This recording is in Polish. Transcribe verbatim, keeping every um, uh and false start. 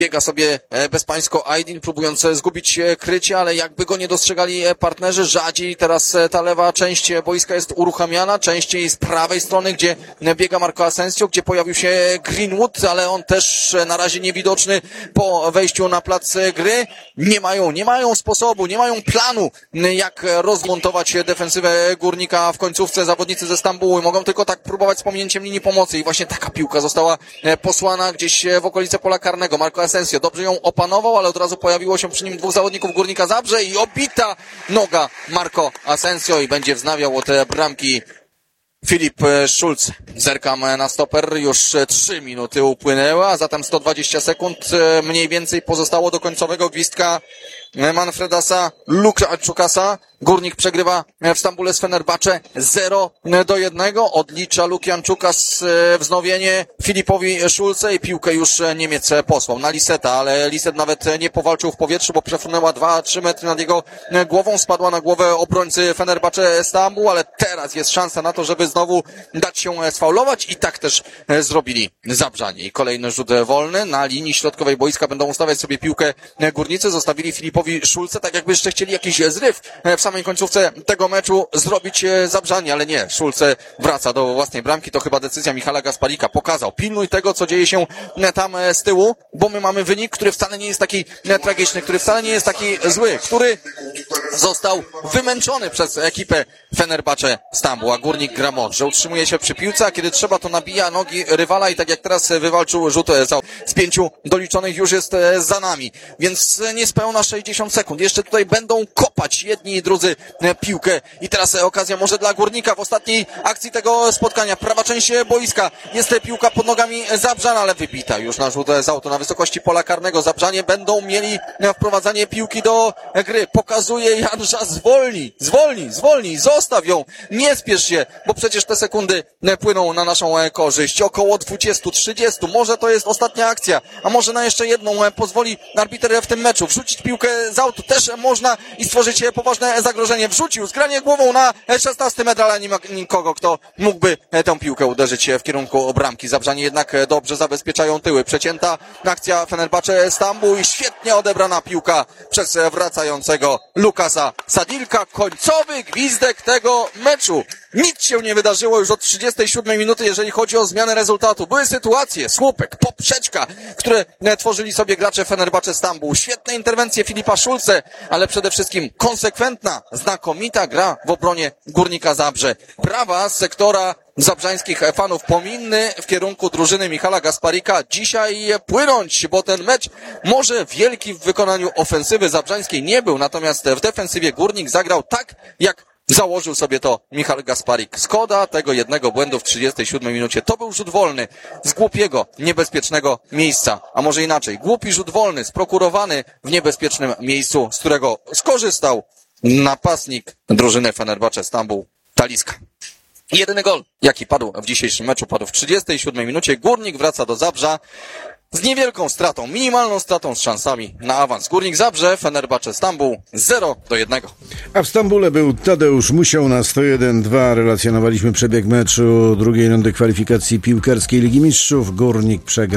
Biega sobie bezpańsko Aydin, próbując zgubić krycie, ale jakby go nie dostrzegali partnerzy, rzadziej teraz ta lewa część boiska jest uruchamiana, częściej z prawej strony, gdzie biega Marco Asensio, gdzie pojawił się Greenwood, ale on też na razie niewidoczny po wejściu na plac gry. Nie mają, nie mają sposobu, nie mają planu, jak rozmontować defensywę Górnika w końcówce. Zawodnicy ze Stambułu mogą tylko tak próbować z pominięciem linii pomocy i właśnie taka piłka została posłana gdzieś w okolice pola karnego. Marco Asensio dobrze ją opanował, ale od razu pojawiło się przy nim dwóch zawodników Górnika Zabrze i obita noga Marco Asensio i będzie wznawiał od bramki Filip Schulz. Zerkam na stoper, już trzy minuty upłynęły, a zatem sto dwadzieścia sekund mniej więcej pozostało do końcowego gwizdka Manfredasa Lukaczukasa. Górnik przegrywa w Stambule z Fenerbahce zero do jednego. Odlicza Lukianczukas wznowienie Filipowi Schulze i piłkę już Niemiec posłał na Liseta, ale Liset nawet nie powalczył w powietrzu, bo przefrunęła dwa trzy metry nad jego głową, spadła na głowę obrońcy Fenerbahce Stambuł, ale teraz jest szansa na to, żeby znowu dać się sfaulować i tak też zrobili Zabrzanie. I kolejny rzut wolny na linii środkowej boiska będą ustawiać sobie piłkę górnicy, zostawili Filipowi Schulze, tak jakby jeszcze chcieli jakiś zryw w samej końcówce tego meczu zrobić Zabrzanie, ale nie, Schulze wraca do własnej bramki, to chyba decyzja Michala Gasparika. Pokazał, pilnuj tego, co dzieje się tam z tyłu, bo my mamy wynik, który wcale nie jest taki tragiczny, który wcale nie jest taki zły, który został wymęczony przez ekipę Fenerbahce Stambuł, a Górnik gra mądrze, utrzymuje się przy piłce, a kiedy trzeba, to nabija nogi rywala i tak jak teraz wywalczył rzut z pięciu doliczonych już jest za nami, więc niespełna sześćdziesiąt sekund, jeszcze tutaj będą kopać jedni i drudzy piłkę i teraz okazja może dla Górnika w ostatniej akcji tego spotkania, prawa część boiska, jest piłka pod nogami Zabrzana, ale wybita już na rzut z autu na wysokości pola karnego. Zabrzanie będą mieli wprowadzanie piłki do gry, pokazuje Janża, zwolnij, zwolnij, zwolnij, zostaw ją, nie spiesz się, bo przecież te sekundy płyną na naszą korzyść, około dwadzieścia trzydzieści, może to jest ostatnia akcja, a może na jeszcze jedną pozwoli arbiter w tym meczu, wrzucić piłkę z autu też można i stworzyć poważne zagrożenie, wrzucił zgranie głową na szesnasty metr, ale nie ma nikogo, kto mógłby tę piłkę uderzyć w kierunku bramki. Zabrzanie jednak dobrze zabezpieczają tyły, przecięta akcja Fenerbahce Stambuł i świetnie odebrana piłka przez wracającego Lukasa Sadilka, końcowy gwizdek tego meczu. Nic się nie wydarzyło już od trzydziestej siódmej minuty, jeżeli chodzi o zmianę rezultatu. Były sytuacje, słupek, poprzeczka, które tworzyli sobie gracze Fenerbahce Stambuł. Świetne interwencje Filipa Schulze, ale przede wszystkim konsekwentna, znakomita gra w obronie Górnika Zabrze. Brawa z sektora zabrzańskich fanów powinny w kierunku drużyny Michala Gasparika dzisiaj płynąć, bo ten mecz może wielki w wykonaniu ofensywy zabrzańskiej nie był, natomiast w defensywie Górnik zagrał tak, jak założył sobie to Michal Gasparik. Szkoda tego jednego błędu w trzydziestej siódmej minucie. To był rzut wolny z głupiego, niebezpiecznego miejsca. A może inaczej, głupi rzut wolny, sprokurowany w niebezpiecznym miejscu, z którego skorzystał napastnik drużyny Fenerbahce Stambuł, Talisca. Jedyny gol, jaki padł w dzisiejszym meczu, padł w trzydziestej siódmej minucie. Górnik wraca do Zabrza z niewielką stratą, minimalną stratą, z szansami na awans. Górnik Zabrze, Fenerbahce Stambuł zero do jednego. A w Stambule był Tadeusz Musiał na sto jeden dwa. Relacjonowaliśmy przebieg meczu drugiej rundy kwalifikacji piłkarskiej Ligi Mistrzów. Górnik przegrał